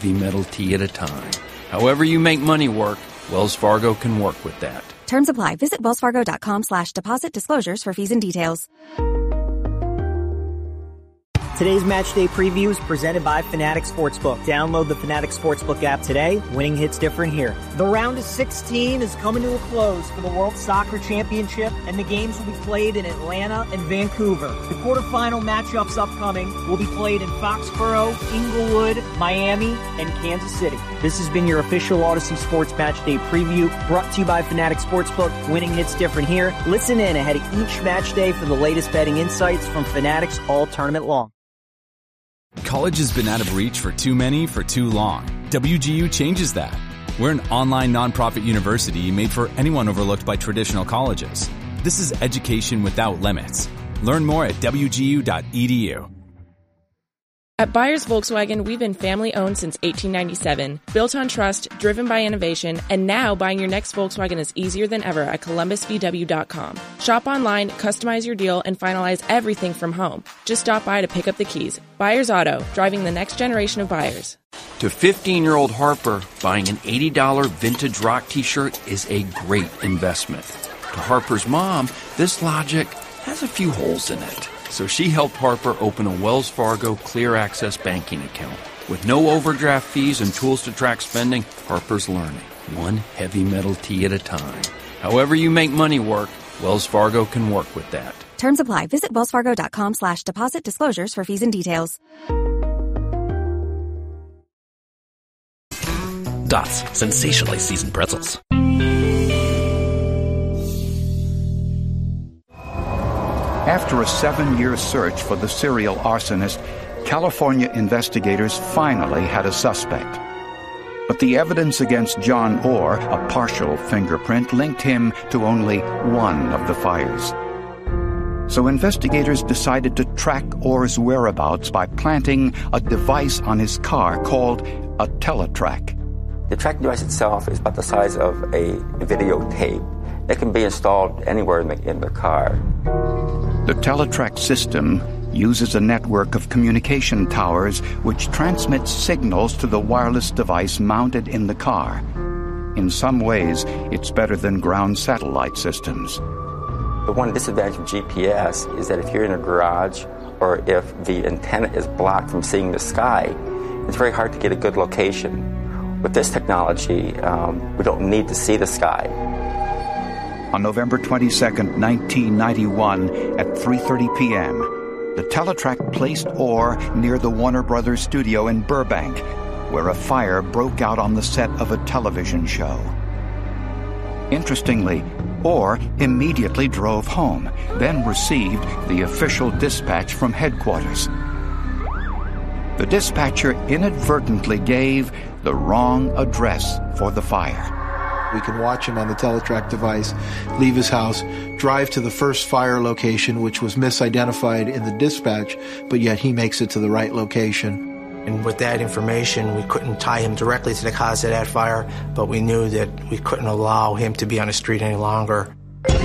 heavy metal tea at a time. However you make money work, Wells Fargo can work with that. Terms apply. Visit wellsfargo.com/deposit disclosures for fees and details. Today's match day preview is presented by Fanatics Sportsbook. Download the Fanatics Sportsbook app today. Winning hits different here. The round of 16 is coming to a close for the World Soccer Championship, and the games will be played in Atlanta and Vancouver. The quarterfinal matchups upcoming will be played in Foxborough, Inglewood, Miami, and Kansas City. This has been your official Odyssey Sports Match Day preview, brought to you by Fanatics Sportsbook. Winning hits different here. Listen in ahead of each match day for the latest betting insights from Fanatics all tournament long. College has been out of reach for too many for too long. WGU changes that. We're an online nonprofit university made for anyone overlooked by traditional colleges. This is education without limits. Learn more at wgu.edu. At Byers Volkswagen, we've been family-owned since 1897, built on trust, driven by innovation, and now buying your next Volkswagen is easier than ever at columbusvw.com. Shop online, customize your deal, and finalize everything from home. Just stop by to pick up the keys. Byers Auto, driving the next generation of buyers. To 15-year-old Harper, buying an $80 vintage rock t-shirt is a great investment. To Harper's mom, this logic has a few holes in it. So she helped Harper open a Wells Fargo Clear Access banking account. With no overdraft fees and tools to track spending, Harper's learning, one heavy metal tea at a time. However you make money work, Wells Fargo can work with that. Terms apply. Visit wellsfargo.com/deposit disclosures for fees and details. Dots, sensationally seasoned pretzels. After a 7-year search for the serial arsonist, California investigators finally had a suspect. But the evidence against John Orr, a partial fingerprint, linked him to only one of the fires. So investigators decided to track Orr's whereabouts by planting a device on his car called a teletrack. The tracking device itself is about the size of a videotape. It can be installed anywhere in the car. The teletrack system uses a network of communication towers which transmits signals to the wireless device mounted in the car. In some ways, it's better than ground satellite systems. The one disadvantage of GPS is that if you're in a garage or if the antenna is blocked from seeing the sky, it's very hard to get a good location. With this technology, we don't need to see the sky. On November 22, 1991, at 3:30 p.m., the teletrack placed Orr near the Warner Brothers studio in Burbank, where a fire broke out on the set of a television show. Interestingly, Orr immediately drove home, then received the official dispatch from headquarters. The dispatcher inadvertently gave the wrong address for the fire. We can watch him on the teletrack device, leave his house, drive to the first fire location, which was misidentified in the dispatch, but yet he makes it to the right location. And with that information, we couldn't tie him directly to the cause of that fire, but we knew that we couldn't allow him to be on the street any longer.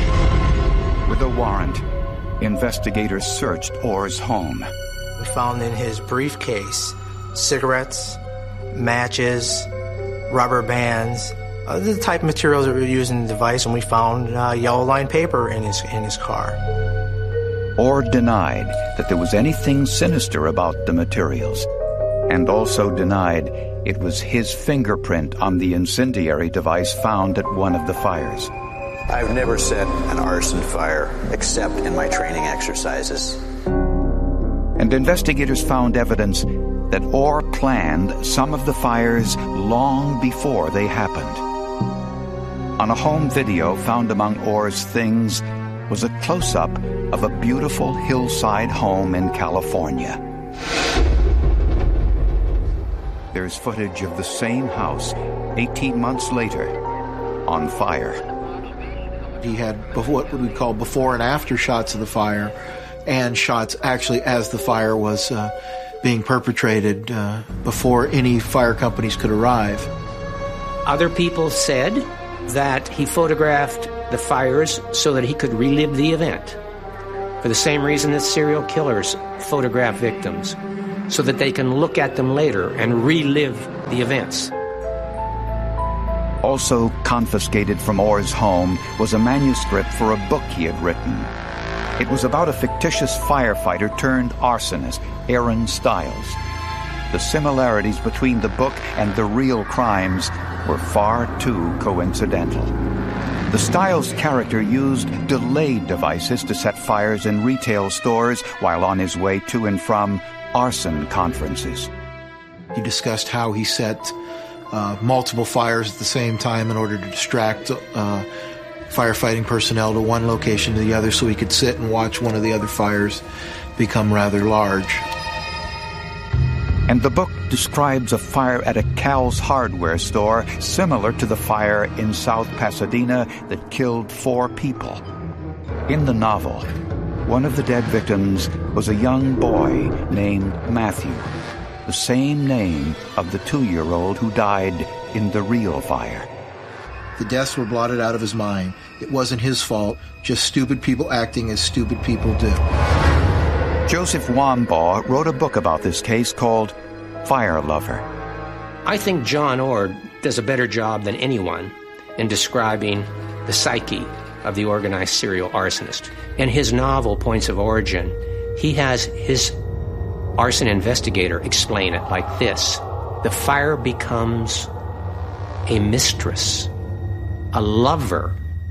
With a warrant, investigators searched Orr's home. We found in his briefcase cigarettes, matches, rubber bands, the type of materials that were used in the device, and we found yellow line paper in his car. Orr denied that there was anything sinister about the materials, and also denied it was his fingerprint on the incendiary device found at one of the fires. I've never set an arson fire except in my training exercises. And investigators found evidence that Orr planned some of the fires long before they happened. On a home video found among Orr's things was a close-up of a beautiful hillside home in California. There's footage of the same house 18 months later on fire. He had what we call before and after shots of the fire, and shots actually as the fire was being perpetrated before any fire companies could arrive. Other people said that he photographed the fires so that he could relive the event, for the same reason that serial killers photograph victims. so that they can look at them later and relive the events. Also confiscated from Orr's home was a manuscript for a book he had written. It was about a fictitious firefighter turned arsonist, Aaron Stiles. The similarities between the book and the real crimes were far too coincidental. The Stiles character used delayed devices to set fires in retail stores while on his way to and from arson conferences. He discussed how he set multiple fires at the same time in order to distract firefighting personnel to one location to the other so he could sit and watch one of the other fires become rather large. And the book describes a fire at a Cal's hardware store similar to the fire in South Pasadena that killed 4 people. In the novel, one of the dead victims was a young boy named Matthew, the same name of the 2-year-old who died in the real fire. The deaths were blotted out of his mind. It wasn't his fault, just stupid people acting as stupid people do. Joseph Wambaugh wrote a book about this case called Fire Lover. I think John Orr does a better job than anyone in describing the psyche of the organized serial arsonist. In his novel, Points of Origin, he has his arson investigator explain it like this. The fire becomes a mistress, a lover.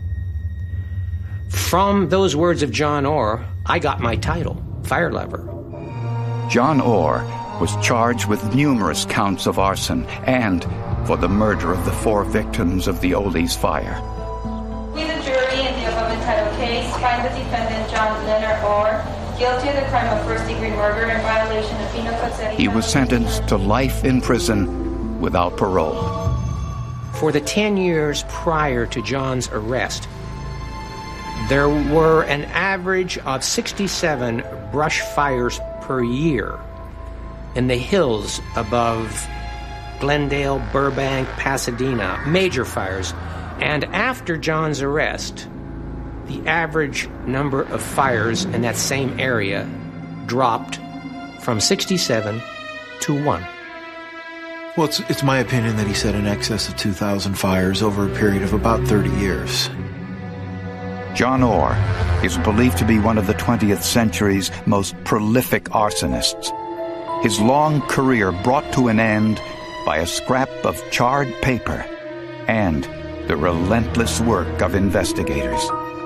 From those words of John Orr, I got my title, Fire Lover. John Orr was charged with numerous counts of arson and for the murder of the 4 victims of the Ole's fire. We, the jury, in the above entitled case, find the defendant, John Leonard Orr, guilty of the crime of first-degree murder in violation of Penal Code Section. He was sentenced to life in prison without parole. For the 10 years prior to John's arrest, there were an average of 67 brush fires per year in the hills above Glendale, Burbank, Pasadena, major fires. And after John's arrest, the average number of fires in that same area dropped from 67 to 1. Well, it's my opinion that he set in excess of 2,000 fires over a period of about 30 years. John Orr is believed to be one of the 20th century's most prolific arsonists. His long career brought to an end by a scrap of charred paper and the relentless work of investigators.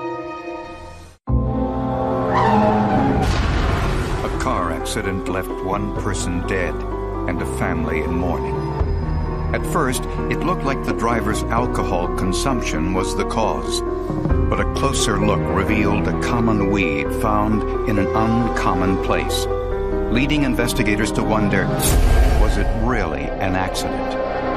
A car accident left 1 person dead and a family in mourning. At first, it looked like the driver's alcohol consumption was the cause, but a closer look revealed a common weed found in an uncommon place, leading investigators to wonder, was it really an accident?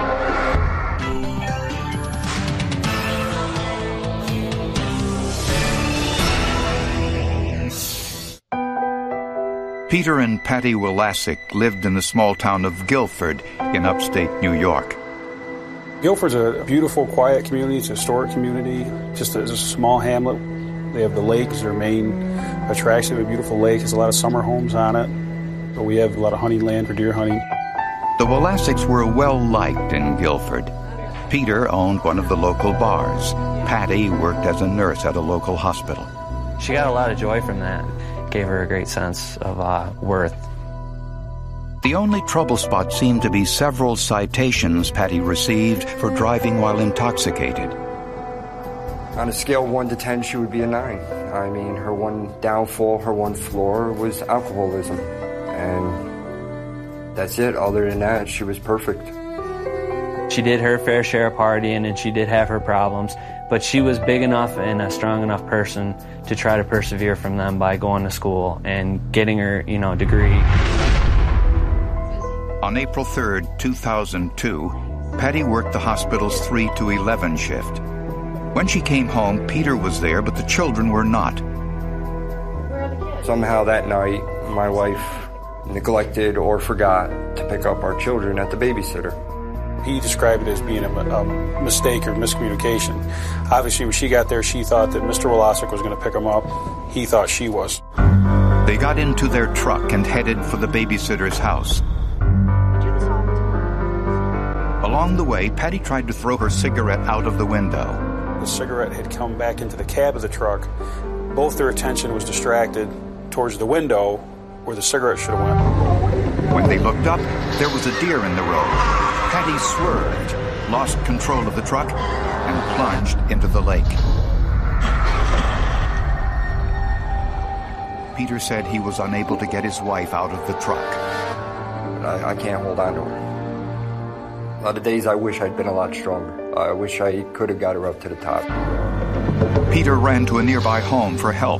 Peter and Patty Wilasic lived in the small town of Guilford in upstate New York. Guilford's a beautiful, quiet community. It's a historic community, just a small hamlet. They have the lake as their main attraction. A beautiful lake. There's a lot of summer homes on it. But we have a lot of hunting land for deer hunting. The Wilasics were well-liked in Guilford. Peter owned one of the local bars. Patty worked as a nurse at a local hospital. She got a lot of joy from that. Gave her a great sense of worth. The only trouble spot seemed to be several citations Patty received for driving while intoxicated. On a scale of 1 to 10, she would be a 9. I mean, her one downfall, her one flaw was alcoholism. And that's it. Other than that, she was perfect. She did her fair share of partying, and she did have her problems, but she was big enough and a strong enough person to try to persevere from them by going to school and getting her, degree. On April 3rd, 2002, Patty worked the hospital's 3 to 11 shift. When she came home, Peter was there, but the children were not. Somehow that night, my wife neglected or forgot to pick up our children at the babysitter. He described it as being a mistake or miscommunication. Obviously, when she got there, she thought that Mr. Wilasic was going to pick them up. He thought she was. They got into their truck and headed for the babysitter's house. Along the way, Patty tried to throw her cigarette out of the window. The cigarette had come back into the cab of the truck. Both their attention was distracted towards the window where the cigarette should have went. When they looked up, there was a deer in the road. Patty swerved, lost control of the truck, and plunged into the lake. Peter said he was unable to get his wife out of the truck. I can't hold on to her. A lot of days I wish I'd been a lot stronger. I wish I could have got her up to the top. Peter ran to a nearby home for help.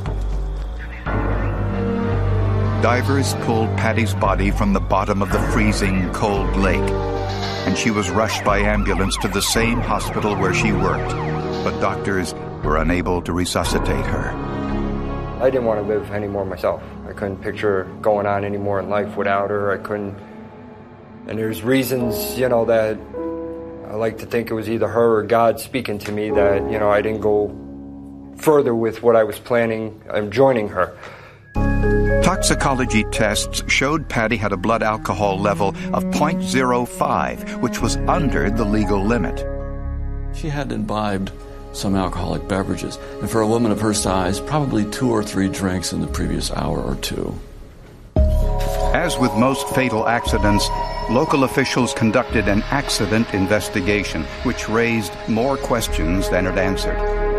Divers pulled Patty's body from the bottom of the freezing cold lake, and she was rushed by ambulance to the same hospital where she worked, but doctors were unable to resuscitate her. I didn't want to live anymore myself. I couldn't picture going on anymore in life without her. I couldn't. And there's reasons, that I like to think it was either her or God speaking to me that, I didn't go further with what I was planning. I'm joining her. Toxicology tests showed Patty had a blood alcohol level of 0.05, which was under the legal limit. She had imbibed some alcoholic beverages, and for a woman of her size, probably 2 or 3 drinks in the previous hour or two. As with most fatal accidents, local officials conducted an accident investigation, which raised more questions than it answered.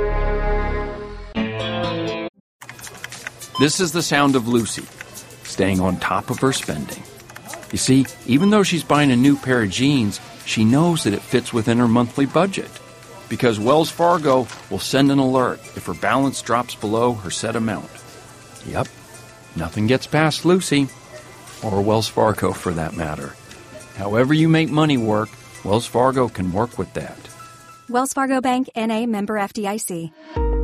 This is the sound of Lucy, staying on top of her spending. You see, even though she's buying a new pair of jeans, she knows that it fits within her monthly budget, because Wells Fargo will send an alert if her balance drops below her set amount. Yep, nothing gets past Lucy, or Wells Fargo for that matter. However you make money work, Wells Fargo can work with that. Wells Fargo Bank, N.A., member FDIC.